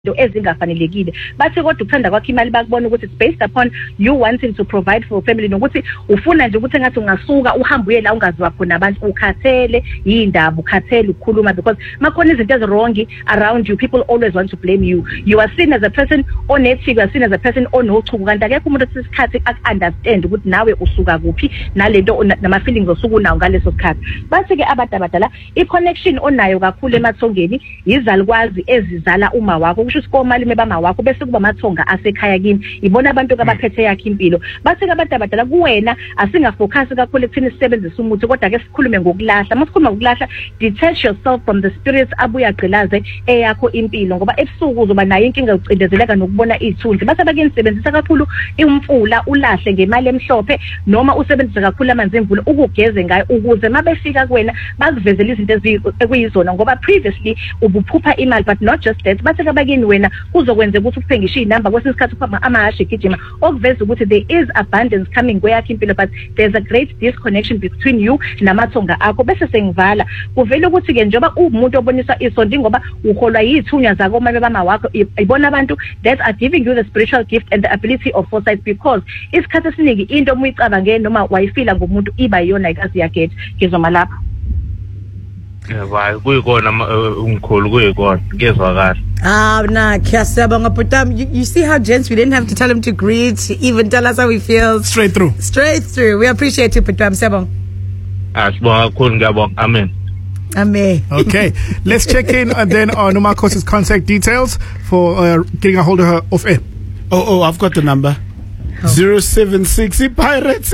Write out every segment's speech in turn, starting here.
ezingafanelekile bathi kodwa ukuthanda kwakho imali bakubona ukuthi it's based upon you wanting to provide for family nokuthi ufuna nje ukuthi ngathi ungasuka uhambe uye la ungaziwa khona abantu ukhathele yindaba ukhathele ukukhuluma because makhona izinto ezirong around you people always want to blame you. You are seen as a person onethi, you are seen as a person onochuku kanti akekho umuntu sesikhathi understand ukuthi nawe usuka kuphi nalento nama feelings osuku nawo ngaleso sikhathi. Bathi ke abantu abadala I connection onayo kakhulu emathongeni izalukwazi ezizala uma wakho kusho sikomali mebama wakho bese kuba amathonga asekhaya kini ibona abantu abaphethe yakhe impilo bathi ke abantu abadala kuwena asingafocus kakhulu ekuthini sisebenzisa umuthi kodwa ke sikhulume ngokulahla masikhuluma ngokulahla detach yourself from the spirits abuya gqilaze eyakho impilo ngoba ebusuku uzoba nayo inkinga ucindezeleka nokubona izithunzi base bakini sebenzisa kakhulu imfula ulahle ngemali emhlophe noma usebenzisa kakhulu amanzi emvula ukugeze ngayo ukuze mabefika kuwena bakuvezela izinto ekuyizona ngoba previously ubuphupha imali but not just that bathi kabakini wena kuzokwenza ukuthi ukuthengishe inamba kwesikhathi kupha amahashi gijima okuveza ukuthi there is abundance coming kweyakho impilo but there's a great disconnection between you namathonga akho bese sengivala kuvela ukuthi ke njoba umuntu obonisa isondi ngoba uholwa yithunya zako mama bama wakho ibona abantu that are giving you the spiritual gift and the ability of foresight because isikhathi esiningi into omuyicabange noma wayifila ngomuntu iba yona ikazi yakhe ngizoma lapha Why kuyikona umkhulu kuyikona ngezwa kahle nah khiyasabonga but you see how gents we didn't have to tell him to greet even tell us how we feel straight through we appreciate you but siyabonga asibonga kakhulu ngiyabonga amen Okay, let's check in and then on Umakosi's contact details for getting a hold of her off air. Oh, I've got the number. 076 Pirates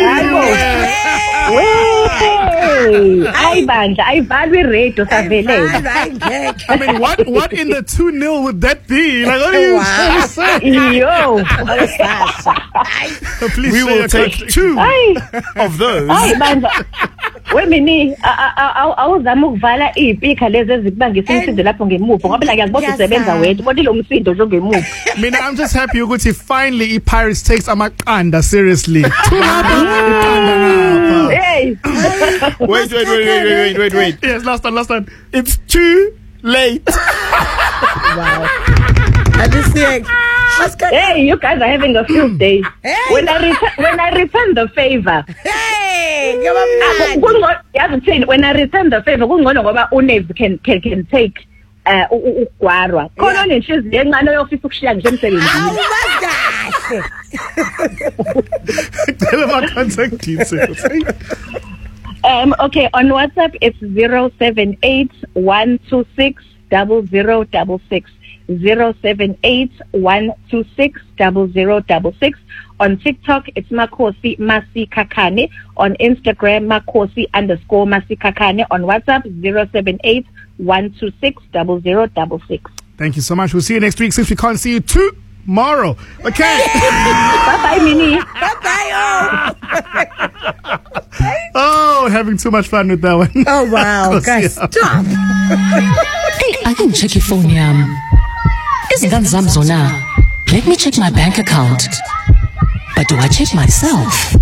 Ay bandla ayivalwe radio savele I mean what in the 2-0 would that be like what are you trying to say yo please we will take 2 of those ay bandla wemini awuzama ukuvala izipika lezi ezikubangisa umsindo lapho ngemuva ngoba la ngiyakubona usebenza wedwa kodwa lo umsindo nje ngemuva mina I'm just happy ukuthi finally Pirates takes amaqanda seriously hey wait yes last one it's too late wow I just say hey you guys are having a field day when I return the favor when I return the favor kungcono ngoba uNev can take ukugwarwa khona nenhliziyo encane yofisa ukushiya nje emsebenzini tell my contact details okay on WhatsApp it's 078-126-0066 078-126-0066 on TikTok it's Makosi Masikakane on Instagram Makosi_Masikakane on WhatsApp 078-126-0066 Thank you so much. We'll see you next week since we can't see you tomorrow. Okay. Bye Minnie. Bye. Oh, having too much fun with that one. Oh wow, guys, stop. Hey, I didn't check your phone, yam. Isn't that Zamzona? Let me check my bank account. But do I check myself?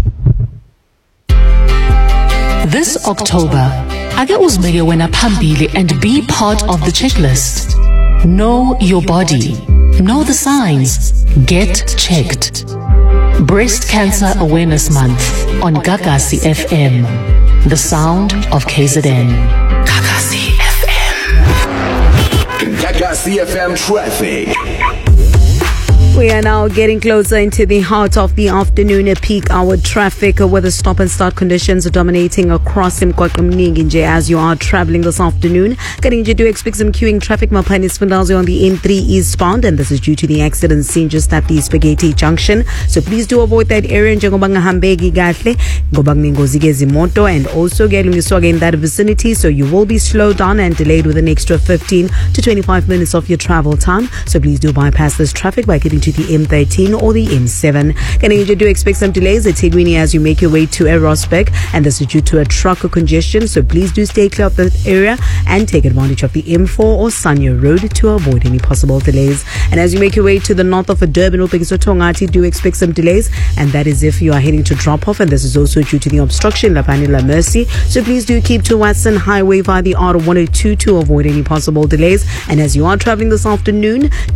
This October, ake uzibeke wena phambili and be part of the checklist. Know your body. Know the signs. Get checked. Breast Cancer Awareness Month on Gagasi FM. The sound of KZN. Gagasi FM. Gagasi FM traffic. We are now getting closer into the heart of the afternoon peak hour traffic where the stop and start conditions are dominating across Mkwaqemningi as you are traveling this afternoon. Getting you to expect some queuing traffic Mapanis Fundazo on the N3 eastbound, and this is due to the accident scene just at the Spaghetti Junction. So please do avoid that area njengoba ngahambeki kahle ngoba kunengozi gezimoto and also gelungiswa in that vicinity, so you will be slowed down and delayed with an extra 15 to 25 minutes of your travel time. So please do bypass this traffic by getting to to the M13 or the M7. Canada do expect some delays at Tigwini as you make your way to Rosberg, and this is due to a trucker congestion, so please do stay clear of the area and take advantage of the M4 or Sanya Road to avoid any possible delays. And as you make your way to the north of Durban or Tongati, do expect some delays, and that is if you are heading to drop off, and this is also due to the obstruction Lapani La Mercy, so please do keep to Watson Highway via the R102 to avoid any possible delays. And as you are traveling this afternoon,